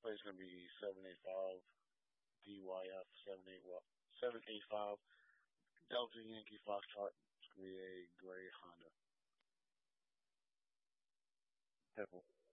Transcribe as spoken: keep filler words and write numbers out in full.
plate's gonna be seven eight five D Y F seven eight seven eight five Delta Yankee Foxtrot. It's gonna be a gray Honda. Purple.